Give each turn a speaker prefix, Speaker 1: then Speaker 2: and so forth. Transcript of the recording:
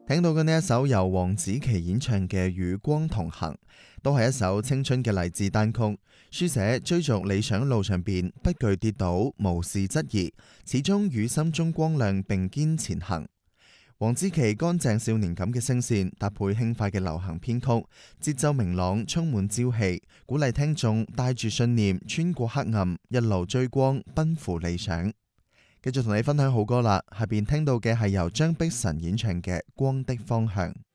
Speaker 1: 聽到嘅呢一首由黃子琪演唱嘅《與光同行》，都係一首青春嘅勵志單曲，書寫追逐理想路上邊不懼跌倒，無視質疑，始終與心中光亮並肩前行。黃子琪乾淨少年感嘅聲線，搭配輕快嘅流行編曲，節奏明朗，充滿朝氣，鼓勵聽眾帶住信念穿過黑暗，一路追光，奔赴理想。繼續同你分享好歌啦，下邊聽到嘅係由張碧晨演唱嘅《光的方向》。